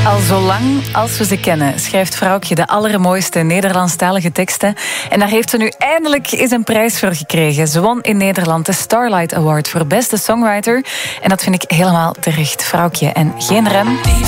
Al zolang als we ze kennen schrijft Vrouwtje de allermooiste Nederlandstalige teksten. En daar heeft ze nu eindelijk eens een prijs voor gekregen. Ze won in Nederland de Starlight Award voor beste songwriter. En dat vind ik helemaal terecht, Vrouwtje. En geen rem.